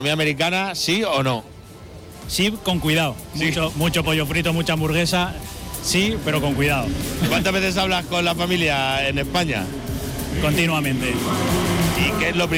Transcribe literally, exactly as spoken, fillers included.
¿Comida americana, sí o no? Sí, con cuidado. Sí. Mucho, mucho pollo frito, mucha hamburguesa, sí, pero con cuidado. ¿Cuántas veces hablas con la familia en España? Continuamente. ¿Y qué es lo primero